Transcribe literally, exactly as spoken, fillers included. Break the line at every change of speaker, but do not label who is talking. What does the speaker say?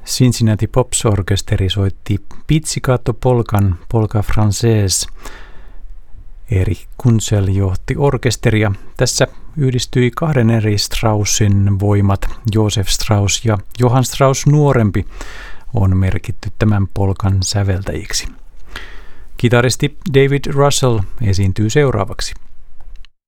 Cincinnati Pops-orkesteri soitti Pizzicato-polkan Polka Française. Erik Kunzel johti orkesteria. Tässä yhdistyi kahden eri Straussin voimat. Josef Strauss ja Johann Strauss nuorempi on merkitty tämän polkan säveltäjiksi. Kitaristi David Russell esiintyy seuraavaksi.